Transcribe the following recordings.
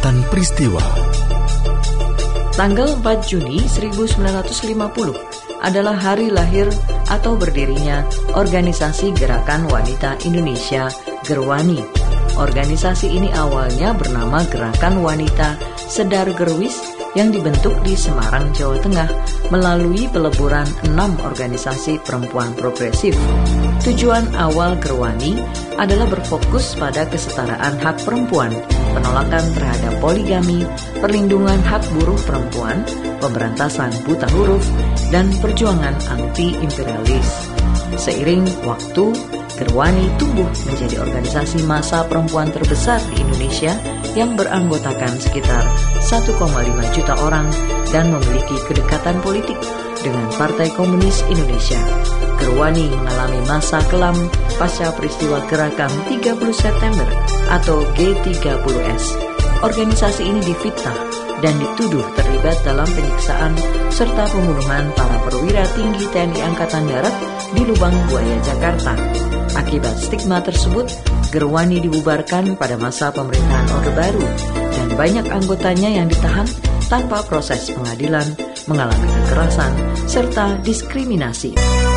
Catatan peristiwa. Tanggal 4 Juni 1950 adalah hari lahir atau berdirinya Organisasi Gerakan Wanita Indonesia Gerwani. Organisasi ini awalnya bernama Gerakan Wanita Sedar Gerwis yang dibentuk di Semarang, Jawa Tengah melalui peleburan 6 organisasi perempuan progresif. Tujuan awal Gerwani adalah berfokus pada kesetaraan hak perempuan, penolakan terhadap poligami, perlindungan hak buruh perempuan, pemberantasan buta huruf, dan perjuangan anti-imperialis. Seiring waktu, Gerwani tumbuh menjadi organisasi massa perempuan terbesar di Indonesia yang beranggotakan sekitar 1,5 juta orang dan memiliki kedekatan politik dengan Partai Komunis Indonesia. Gerwani mengalami masa kelam pasca peristiwa Gerakan 30 September atau G30S. Organisasi ini difitnah dan dituduh terlibat dalam penyiksaan serta pembunuhan para perwira tinggi TNI Angkatan Darat di Lubang Buaya, Jakarta. Akibat stigma tersebut, Gerwani dibubarkan pada masa pemerintahan Orde Baru dan banyak anggotanya yang ditahan tanpa proses pengadilan, mengalami kekerasan, serta diskriminasi.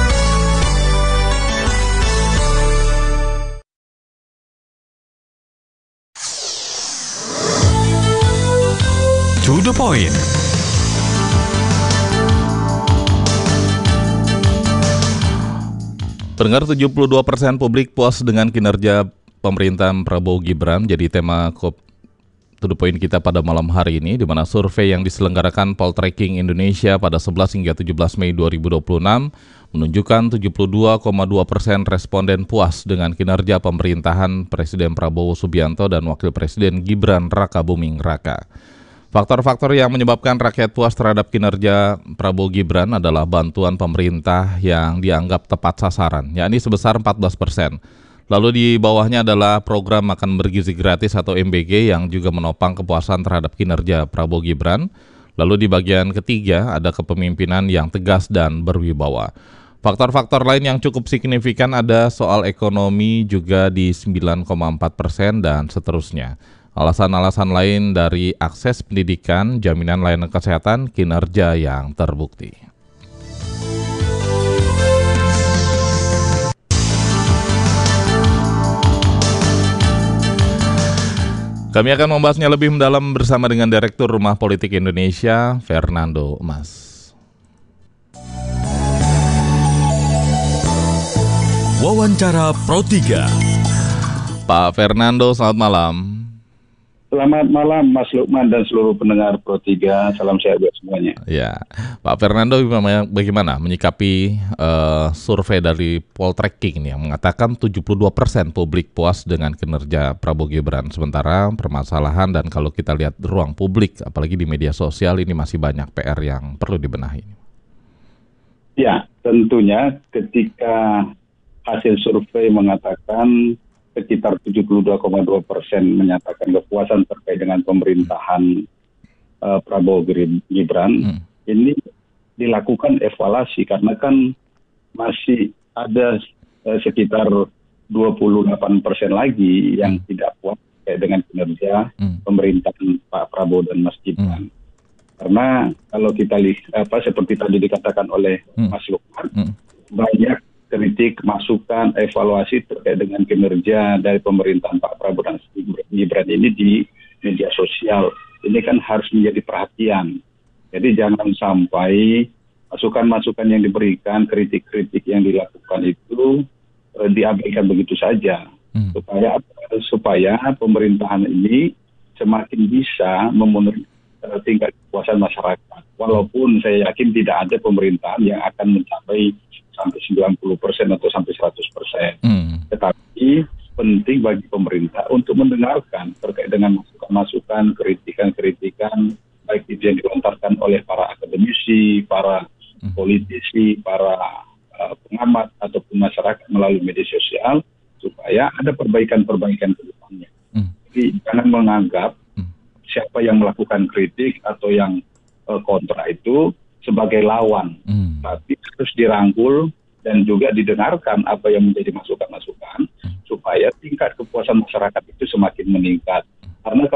To the point. Pendengar, 72% publik puas dengan kinerja pemerintahan Prabowo Gibran jadi tema To the point kita pada malam hari ini, di mana survei yang diselenggarakan Poltreking Indonesia pada 11 hingga 17 Mei 2026 menunjukkan 72,2% responden puas dengan kinerja pemerintahan Presiden Prabowo Subianto dan Wakil Presiden Gibran Rakabuming Raka. Faktor-faktor yang menyebabkan rakyat puas terhadap kinerja Prabowo Gibran adalah bantuan pemerintah yang dianggap tepat sasaran, yakni sebesar 14%. Lalu di bawahnya adalah program makan bergizi gratis atau MBG yang juga menopang kepuasan terhadap kinerja Prabowo Gibran. Lalu di bagian ketiga ada kepemimpinan yang tegas dan berwibawa. Faktor-faktor lain yang cukup signifikan ada soal ekonomi juga di 9,4% dan seterusnya. Alasan-alasan lain dari akses pendidikan, jaminan layanan kesehatan, kinerja yang terbukti. Kami akan membahasnya lebih mendalam bersama dengan Direktur Rumah Politik Indonesia, Fernando Mas. Wawancara Pro 3. Pak Fernando, selamat malam. Selamat malam Mas Lukman dan seluruh pendengar Pro 3, salam sehat buat semuanya. Ya, Pak Fernando bagaimana menyikapi survei dari Poltreking yang mengatakan 72% publik puas dengan kinerja Prabowo Gibran, sementara permasalahan dan kalau kita lihat ruang publik, apalagi di media sosial ini masih banyak PR yang perlu dibenahi. Ya, tentunya ketika hasil survei mengatakan sekitar 72,2% menyatakan kepuasan terkait dengan pemerintahan Prabowo Gibran. Ini dilakukan evaluasi karena kan masih ada sekitar 28% lagi yang tidak puas terkait dengan kinerja pemerintahan Pak Prabowo dan Mas Gibran. Karena kalau kita lihat seperti tadi dikatakan oleh Mas Lukman, banyak kritik, masukan, evaluasi terkait dengan kinerja dari pemerintahan Pak Prabowo dan Gibran ini di media sosial. Ini kan harus menjadi perhatian. Jadi jangan sampai masukan-masukan yang diberikan, kritik-kritik yang dilakukan itu diabaikan begitu saja. Supaya pemerintahan ini semakin bisa memenuhi tingkat kepuasan masyarakat. Walaupun saya yakin tidak ada pemerintahan yang akan mencapai sampai 90% atau sampai 100%. Tetapi penting bagi pemerintah untuk mendengarkan terkait dengan masukan-masukan, kritikan-kritikan, baik itu yang dilontarkan oleh para akademisi, para politisi, para pengamat ataupun masyarakat melalui media sosial, supaya ada perbaikan-perbaikan ke depannya. Jadi jangan menganggap siapa yang melakukan kritik atau yang kontra itu sebagai lawan, tapi harus dirangkul dan juga didengarkan apa yang menjadi masukan-masukan supaya tingkat kepuasan masyarakat itu semakin meningkat. Karena kalau kita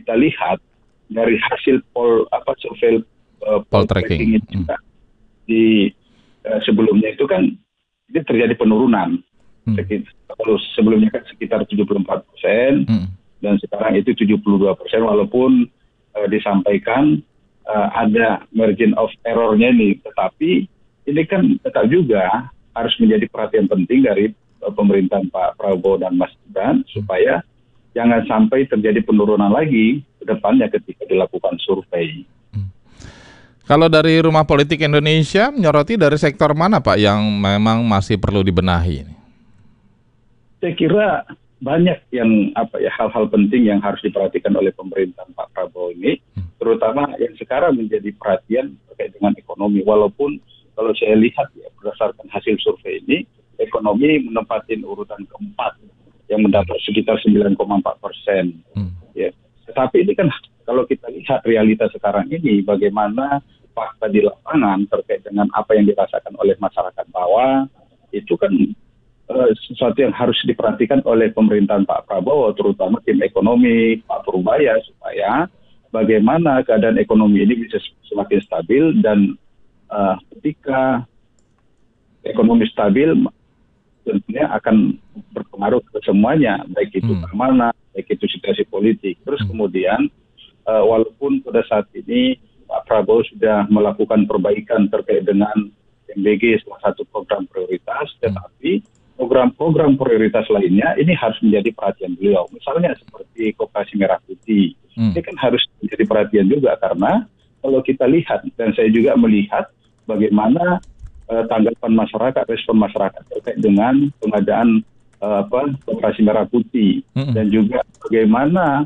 kita lihat dari hasil survei poltreking di sebelumnya itu kan ini terjadi penurunan. Kalau sebelumnya kan sekitar 74%, dan sekarang itu 72%, walaupun disampaikan ada margin of error-nya ini, tetapi ini kan tetap juga harus menjadi perhatian penting dari pemerintahan Pak Prabowo dan Mas Gibran, supaya jangan sampai terjadi penurunan lagi ke depannya ketika dilakukan survei. Kalau dari Rumah Politik Indonesia menyoroti dari sektor mana Pak yang memang masih perlu dibenahi? Saya kira banyak yang hal-hal penting yang harus diperhatikan oleh pemerintahan Pak Prabowo ini, terutama yang sekarang menjadi perhatian terkait dengan ekonomi. Walaupun kalau saya lihat ya berdasarkan hasil survei ini, ekonomi menempatin urutan keempat yang mendapat sekitar 9,4%. Ya. Tetapi ini kan kalau kita lihat realitas sekarang ini, bagaimana fakta di lapangan terkait dengan apa yang dirasakan oleh masyarakat bawah, itu kan sesuatu yang harus diperhatikan oleh pemerintahan Pak Prabowo, terutama tim ekonomi Pak Purbaya, supaya bagaimana keadaan ekonomi ini bisa semakin stabil, dan ketika ekonomi stabil tentunya akan berpengaruh ke semuanya, baik itu keamanan, baik itu situasi politik. Terus kemudian walaupun pada saat ini Pak Prabowo sudah melakukan perbaikan terkait dengan MBG salah satu program prioritas, tetapi program-program prioritas lainnya ini harus menjadi perhatian beliau. Misalnya seperti Koperasi Merah Putih, ini kan harus menjadi perhatian juga, karena kalau kita lihat, dan saya juga melihat bagaimana tanggapan masyarakat, respon masyarakat terkait dengan pengadaan Koperasi Merah Putih, dan juga bagaimana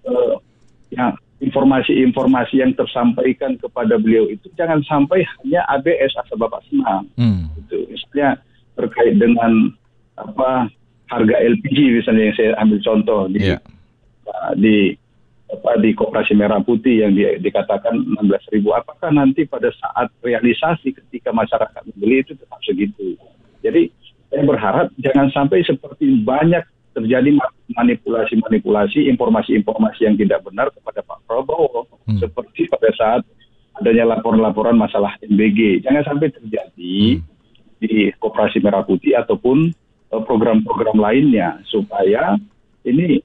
informasi-informasi yang tersampaikan kepada beliau itu jangan sampai hanya ABS asal Bapak senang. Gitu. Misalnya terkait dengan harga LPG misalnya, yang saya ambil contoh di Koperasi Merah Putih yang dikatakan 16.000. Apakah nanti pada saat realisasi ketika masyarakat membeli itu tetap segitu? Jadi saya berharap jangan sampai seperti banyak terjadi manipulasi-manipulasi, informasi-informasi yang tidak benar kepada Pak Prabowo, seperti pada saat adanya laporan-laporan masalah MBG. Jangan sampai terjadi di Koperasi Merah Putih ataupun program-program lainnya, supaya ini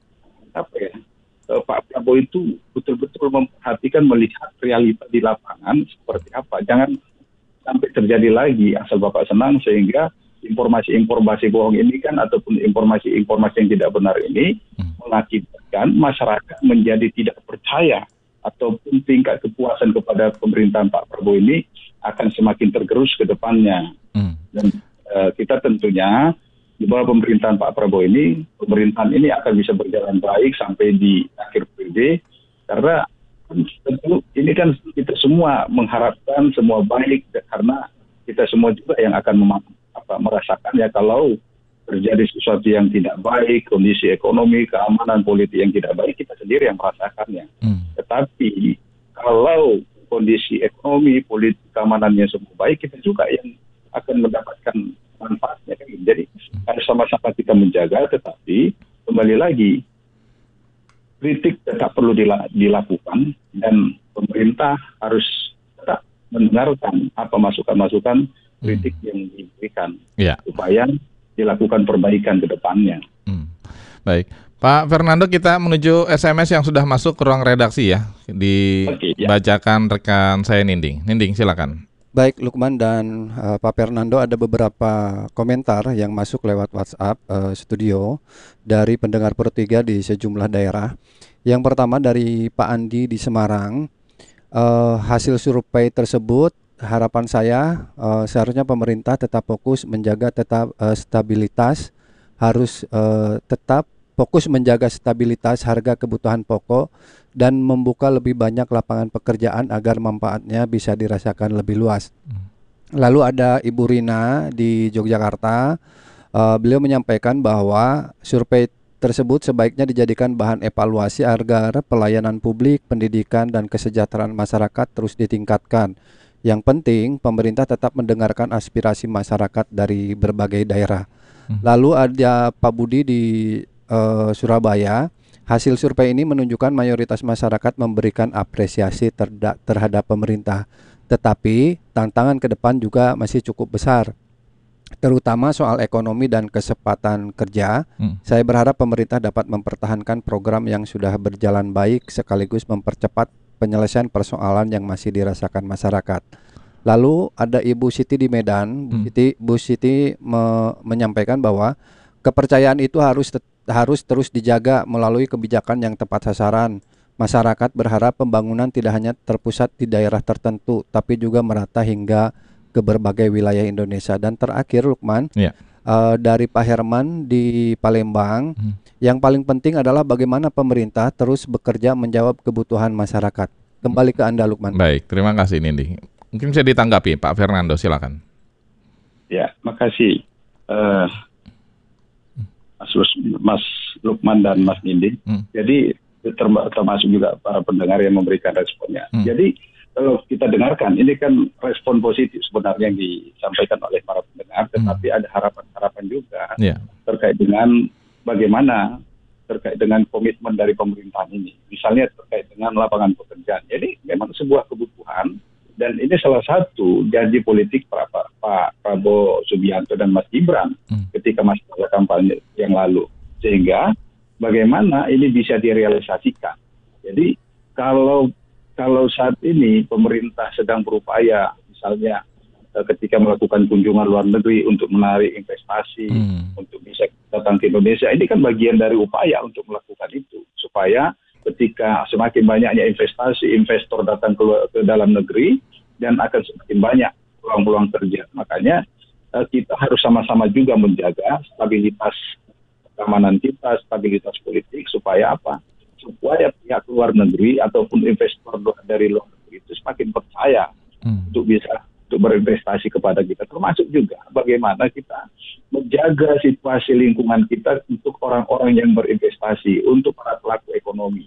Pak Prabowo itu betul-betul memperhatikan, melihat realita di lapangan seperti apa. Jangan sampai terjadi lagi asal Bapak senang, sehingga informasi-informasi bohong ini kan, ataupun informasi-informasi yang tidak benar ini mengakibatkan masyarakat menjadi tidak percaya, ataupun tingkat kepuasan kepada pemerintahan Pak Prabowo ini akan semakin tergerus ke depannya. Dan kita tentunya di bawah pemerintahan Pak Prabowo ini, pemerintahan ini akan bisa berjalan baik sampai di akhir periode, karena tentu ini kan kita semua mengharapkan semua baik, karena kita semua juga yang akan merasakan ya kalau terjadi sesuatu yang tidak baik, kondisi ekonomi, keamanan, politik yang tidak baik, kita sendiri yang merasakannya. Tetapi kalau kondisi ekonomi, politik, keamanannya semua baik, kita juga yang akan mendapatkan manfaatnya. Jadi harus sama-sama kita menjaga, tetapi kembali lagi kritik tetap perlu dilakukan, dan pemerintah harus tetap mendengarkan apa masukan-masukan kritik yang diberikan, supaya dilakukan perbaikan ke depannya. Baik, Pak Fernando, kita menuju SMS yang sudah masuk ke ruang redaksi ya, dibacakan rekan saya Ninding. Ninding, silakan. Baik, Lukman dan Pak Fernando, ada beberapa komentar yang masuk lewat WhatsApp studio dari pendengar Pro 3 di sejumlah daerah. Yang pertama dari Pak Andi di Semarang. Hasil survei tersebut, harapan saya seharusnya pemerintah tetap fokus menjaga stabilitas, harus tetap fokus menjaga stabilitas harga kebutuhan pokok dan membuka lebih banyak lapangan pekerjaan agar manfaatnya bisa dirasakan lebih luas. Lalu ada Ibu Rina di Yogyakarta, beliau menyampaikan bahwa survei tersebut sebaiknya dijadikan bahan evaluasi agar pelayanan publik, pendidikan, dan kesejahteraan masyarakat terus ditingkatkan. Yang penting, pemerintah tetap mendengarkan aspirasi masyarakat dari berbagai daerah. Lalu ada Pak Budi di Surabaya, Hasil survei ini menunjukkan mayoritas masyarakat memberikan apresiasi terhadap pemerintah. Tetapi tantangan ke depan juga masih cukup besar, terutama soal ekonomi dan kesempatan kerja. Saya berharap pemerintah dapat mempertahankan program yang sudah berjalan baik sekaligus mempercepat penyelesaian persoalan yang masih dirasakan masyarakat. Lalu ada Ibu Siti di Medan. Bu Siti menyampaikan bahwa kepercayaan itu harus terus dijaga melalui kebijakan yang tepat sasaran. Masyarakat berharap pembangunan tidak hanya terpusat di daerah tertentu, tapi juga merata hingga ke berbagai wilayah Indonesia. Dan terakhir, Lukman, dari Pak Herman di Palembang, yang paling penting adalah bagaimana pemerintah terus bekerja menjawab kebutuhan masyarakat. Kembali ke Anda, Lukman. Baik, terima kasih Nindi. Mungkin bisa ditanggapi, Pak Fernando, silakan. Ya, makasih Mas Lukman dan Mas Nindi. Jadi termasuk juga para pendengar yang memberikan responnya. Jadi kalau kita dengarkan, ini kan respon positif sebenarnya yang disampaikan oleh para pendengar, tetapi ada harapan-harapan juga terkait dengan bagaimana terkait dengan komitmen dari pemerintahan ini. Misalnya terkait dengan lapangan pekerjaan. Jadi memang sebuah kebutuhan, dan ini salah satu janji politik Pak Prabowo Subianto dan Mas Gibran ketika masa kampanye yang lalu. Sehingga bagaimana ini bisa direalisasikan. Jadi kalau saat ini pemerintah sedang berupaya, misalnya ketika melakukan kunjungan luar negeri untuk menarik investasi, untuk bisa datang ke Indonesia, ini kan bagian dari upaya untuk melakukan itu. Supaya ketika semakin banyaknya investor datang ke dalam negeri, dan akan semakin banyak peluang-peluang kerja. Makanya kita harus sama-sama juga menjaga stabilitas keamanan kita, stabilitas politik, supaya apa? Supaya pihak luar negeri ataupun investor dari luar negeri itu semakin percaya untuk berinvestasi kepada kita. Termasuk juga bagaimana kita menjaga situasi lingkungan kita untuk orang-orang yang berinvestasi, untuk para pelaku ekonomi.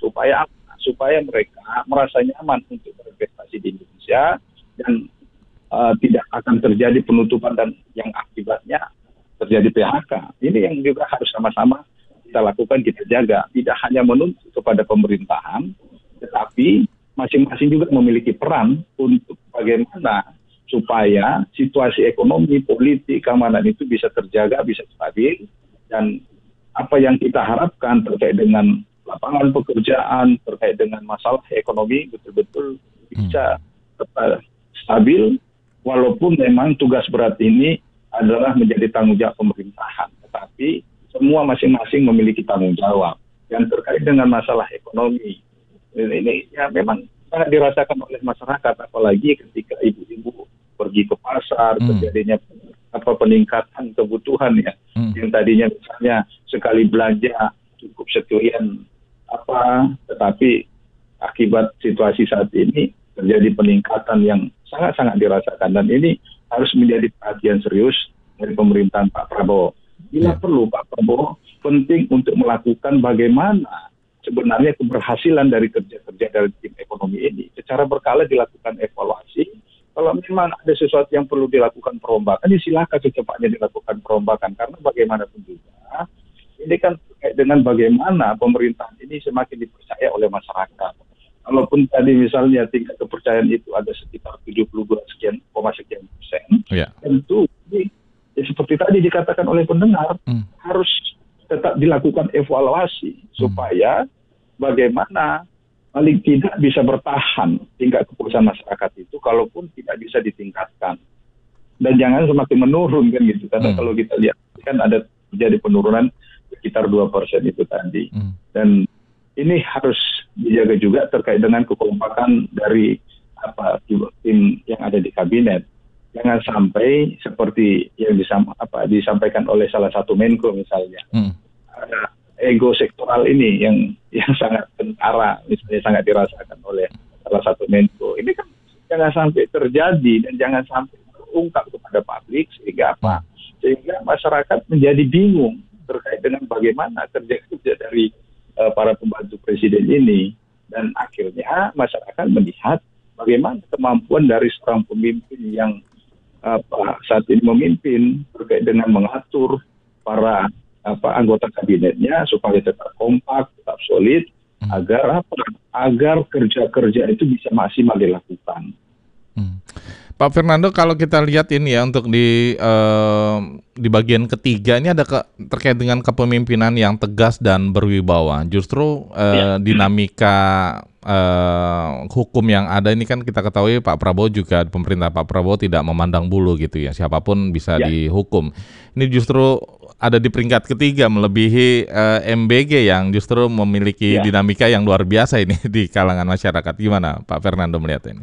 Supaya mereka merasa nyaman untuk berinvestasi di Indonesia dan tidak akan terjadi penutupan dan yang akibatnya terjadi PHK. Ini yang juga harus sama-sama kita lakukan, kita jaga. Tidak hanya menuntut kepada pemerintahan, tetapi masing-masing juga memiliki peran untuk bagaimana supaya situasi ekonomi, politik, keamanan itu bisa terjaga, bisa stabil, dan apa yang kita harapkan terkait dengan lapangan pekerjaan, terkait dengan masalah ekonomi betul-betul bisa stabil, walaupun memang tugas berat ini adalah menjadi tanggung jawab pemerintahan, tetapi semua masing-masing memiliki tanggung jawab. Yang terkait dengan masalah ekonomi, ini ya memang sangat dirasakan oleh masyarakat, apalagi ketika ibu-ibu pergi ke pasar, terjadinya peningkatan kebutuhan ya, yang tadinya misalnya sekali belanja cukup sekian tetapi akibat situasi saat ini terjadi peningkatan yang sangat-sangat dirasakan, dan ini harus menjadi perhatian serius dari pemerintahan Pak Prabowo. Bila perlu Pak Prabowo penting untuk melakukan bagaimana sebenarnya keberhasilan dari kerja-kerja dari tim ekonomi ini secara berkala dilakukan evaluasi. Kalau memang ada sesuatu yang perlu dilakukan perombakan, silakan secepatnya dilakukan perombakan, karena bagaimanapun juga ini kan terkait dengan bagaimana pemerintahan ini semakin dipercaya oleh masyarakat. Walaupun tadi misalnya tingkat kepercayaan itu ada sekitar 72 sekian persen, tentu ini, seperti tadi dikatakan oleh pendengar, harus tetap dilakukan evaluasi supaya bagaimana paling tidak bisa bertahan tingkat kepuasan masyarakat itu, kalaupun tidak bisa ditingkatkan, dan jangan semakin menurun kan gitu. Karena kalau kita lihat kan ada terjadi penurunan sekitar 2% itu tadi. Dan ini harus dijaga juga terkait dengan kekompakan dari tim yang ada di kabinet. Jangan sampai seperti yang disampaikan oleh salah satu Menko misalnya. Ada ego sektoral ini yang sangat kentara, misalnya sangat dirasakan oleh salah satu Menko. Ini kan jangan sampai terjadi dan jangan sampai terungkap kepada publik, sehingga sehingga masyarakat menjadi bingung terkait dengan bagaimana kerja-kerja dari para pembantu presiden ini, dan akhirnya masyarakat melihat bagaimana kemampuan dari seorang pemimpin yang saat ini memimpin terkait dengan mengatur para anggota kabinetnya supaya tetap kompak, tetap solid, agar kerja-kerja itu bisa maksimal dilakukan. Pak Fernando, kalau kita lihat ini ya untuk di bagian ketiga ini ada terkait dengan kepemimpinan yang tegas dan berwibawa. Justru dinamika hukum yang ada ini kan kita ketahui Pak Prabowo juga, pemerintah Pak Prabowo tidak memandang bulu gitu ya, siapapun bisa dihukum. Ini justru ada di peringkat ketiga melebihi MBG yang justru memiliki dinamika yang luar biasa ini di kalangan masyarakat. Gimana Pak Fernando melihat ini?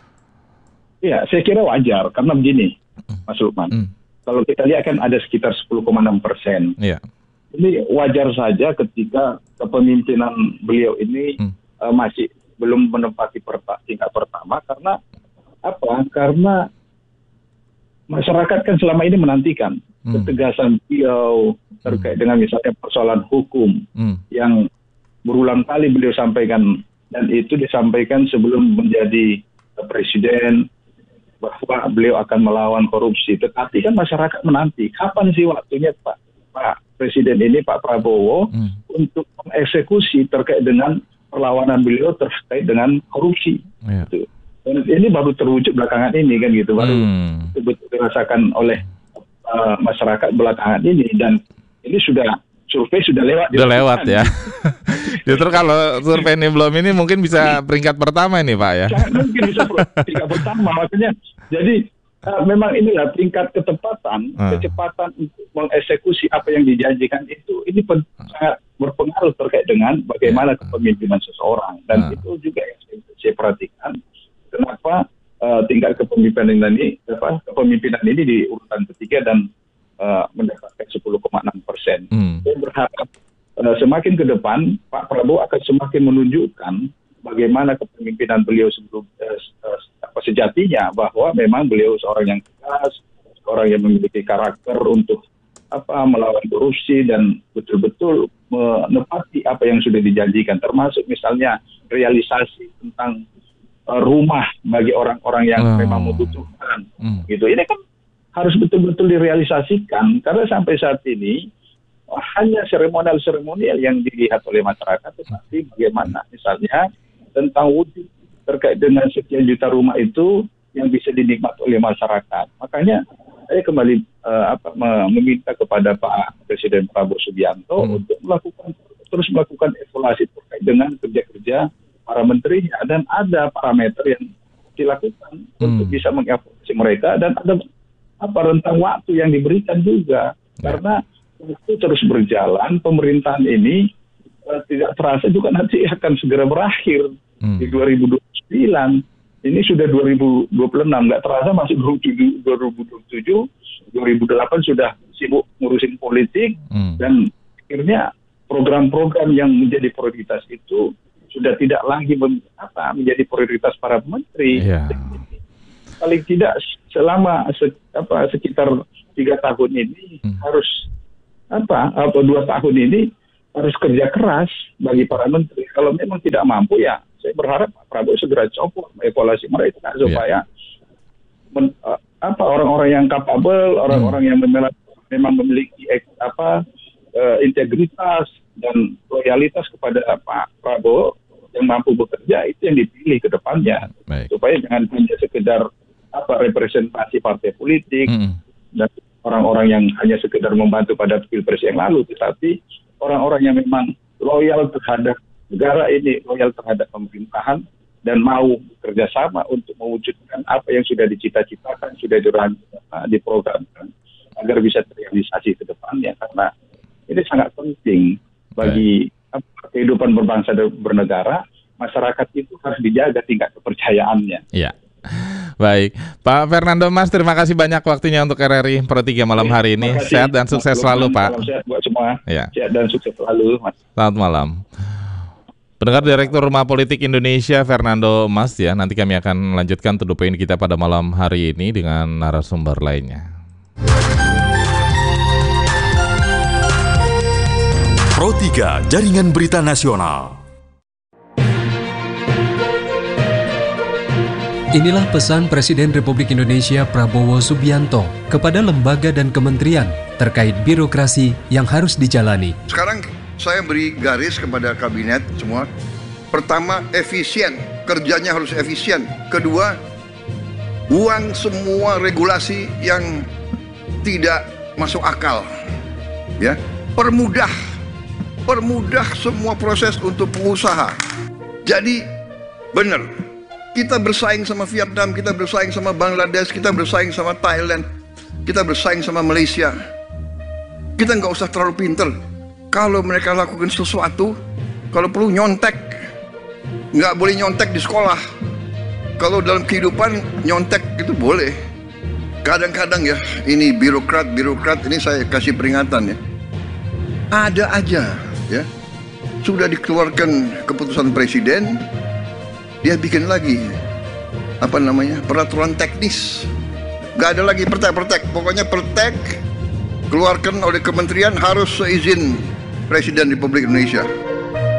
Ya, saya kira wajar karena begini, Mas Lukman. Kalau kita lihat kan ada sekitar 10,6%. Iya. Ini wajar saja ketika kepemimpinan beliau ini masih belum menempati tingkat pertama karena apa? Karena masyarakat kan selama ini menantikan ketegasan beliau terkait dengan misalnya persoalan hukum yang berulang kali beliau sampaikan, dan itu disampaikan sebelum menjadi presiden, bahwa beliau akan melawan korupsi. Tetapi kan masyarakat menanti, kapan sih waktunya Pak Presiden ini, Pak Prabowo, untuk mengeksekusi terkait dengan perlawanan beliau terkait dengan korupsi. Gitu. Dan ini baru terwujud belakangan ini kan gitu, baru betul dirasakan oleh masyarakat belakangan ini, dan ini survei sudah lewat. Sudah lewat ya. Justru kalau survei ini belum, ini mungkin bisa peringkat pertama ini Pak ya. Sangat mungkin bisa peringkat pertama, makanya jadi memang inilah tingkat kecepatan untuk mengeksekusi apa yang dijanjikan itu, ini sangat berpengaruh terkait dengan bagaimana kepemimpinan seseorang, dan itu juga yang saya perhatikan kenapa tingkat kepemimpinan ini di urutan ketiga dan mendapatkan 10,6%. Saya berharap semakin ke depan Pak Prabowo akan semakin menunjukkan bagaimana kepemimpinan beliau sebelum sejatinya, bahwa memang beliau seorang yang tegas, seorang yang memiliki karakter untuk melawan korupsi dan betul-betul menepati apa yang sudah dijanjikan, termasuk misalnya realisasi tentang rumah bagi orang-orang yang memang membutuhkan. Gitu. Ini kan harus betul-betul direalisasikan, karena sampai saat ini hanya seremonial yang dilihat oleh masyarakat, tetapi bagaimana misalnya tentang wujud terkait dengan sekian juta rumah itu yang bisa dinikmati oleh masyarakat. Makanya saya kembali meminta kepada Pak Presiden Prabowo Subianto untuk terus melakukan evaluasi terkait dengan kerja-kerja para menterinya, dan ada parameter yang dilakukan untuk bisa mengevaluasi mereka, dan ada rentang waktu yang diberikan juga, karena itu terus berjalan. Pemerintahan ini tidak terasa juga nanti akan segera berakhir di 2029. Ini sudah 2026, nggak terasa masih 2027, 2008 sudah sibuk ngurusin politik, dan akhirnya program-program yang menjadi prioritas itu sudah tidak lagi menjadi prioritas para menteri. Paling tidak selama sekitar 3 tahun ini harus 2 tahun ini harus kerja keras bagi para menteri. Kalau memang tidak mampu, ya saya berharap Pak Prabowo segera copot evaluasi mereka supaya orang-orang yang kapabel, orang-orang yang memang memiliki integritas dan loyalitas kepada Pak Prabowo yang mampu bekerja, itu yang dipilih ke depannya. Supaya jangan hanya sekedar representasi partai politik dan orang-orang yang hanya sekedar membantu pada pilpres yang lalu, tetapi orang-orang yang memang loyal terhadap negara ini, loyal terhadap pemerintahan, dan mau bekerja sama untuk mewujudkan apa yang sudah dicita-citakan, sudah diprogramkan, agar bisa terrealisasi ke depannya. Karena ini sangat penting bagi kehidupan berbangsa dan bernegara. Masyarakat itu harus dijaga tingkat kepercayaannya. Iya. Baik, Pak Fernando Mas, terima kasih banyak waktunya untuk RRI Pro 3 malam hari ini. Sehat dan sukses selalu, Pak. Sehat buat semua. Sehat dan sukses selalu, Mas. Selamat malam. Pendengar, Direktur Rumah Politik Indonesia Fernando Mas ya. Nanti kami akan melanjutkan To The Point kita pada malam hari ini dengan narasumber lainnya. Pro 3 Jaringan Berita Nasional. Inilah pesan Presiden Republik Indonesia Prabowo Subianto kepada lembaga dan kementerian terkait birokrasi yang harus dijalani. Sekarang saya beri garis kepada kabinet semua. Pertama, efisien. Kerjanya harus efisien. Kedua, buang semua regulasi yang tidak masuk akal. Ya, permudah semua proses untuk pengusaha. Jadi benar, kita bersaing sama Vietnam, kita bersaing sama Bangladesh, kita bersaing sama Thailand, kita bersaing sama Malaysia. Kita nggak usah terlalu pinter. Kalau mereka lakukan sesuatu, kalau perlu nyontek, nggak boleh nyontek di sekolah. Kalau dalam kehidupan nyontek itu boleh. Kadang-kadang ya, ini birokrat ini saya kasih peringatan ya. Ada aja ya, sudah dikeluarkan keputusan presiden, dia bikin lagi peraturan teknis. Nggak ada lagi pertek. Pokoknya pertek keluarkan oleh kementerian harus seizin Presiden Republik Indonesia.